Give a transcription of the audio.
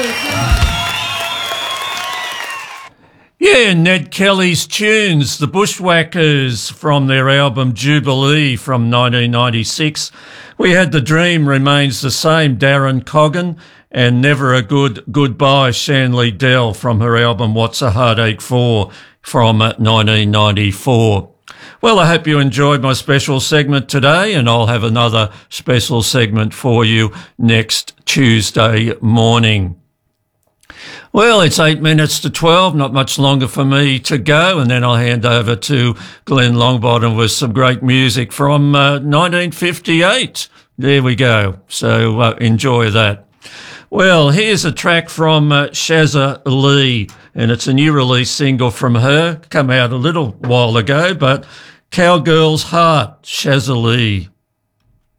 Yeah, Ned Kelly's tunes, the Bushwhackers from their album Jubilee from 1996. We Had the Dream Remains the Same, Darren Coggan, and Never a Good Goodbye, Shanley Dell from her album What's a Heartache For from 1994. Well, I hope you enjoyed my special segment today, and I'll have another special segment for you next Tuesday morning. Well, it's 8 minutes to 12, not much longer for me to go, and then I'll hand over to Glenn Longbottom with some great music from 1958. There we go. So enjoy that. Well, here's a track from Shazza Lee, and it's a new release single from her, come out a little while ago, but Cowgirl's Heart, Shazza Lee.